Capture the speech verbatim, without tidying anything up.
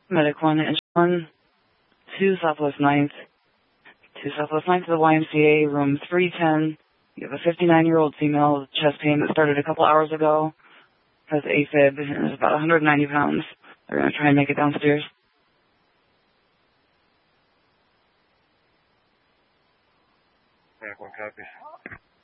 Medic one, Engine one, two Southwest ninth, two Southwest ninth to the Y M C A, room three ten. You have a fifty-nine-year-old female with chest pain that started a couple hours ago, has AFib, and is about one hundred ninety pounds. They're going to try and make it downstairs. Medic one, copy.